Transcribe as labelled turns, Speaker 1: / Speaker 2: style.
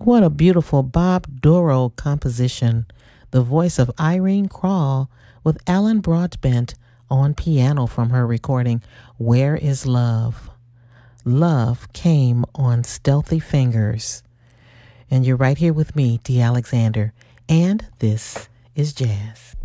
Speaker 1: What a beautiful Bob Doro composition. The voice of Irene Krall with Alan Broadbent on piano from her recording, Where is Love? Love Came on Stealthy Fingers. And you're right here with me, Dee Alexander. And this is Jazz.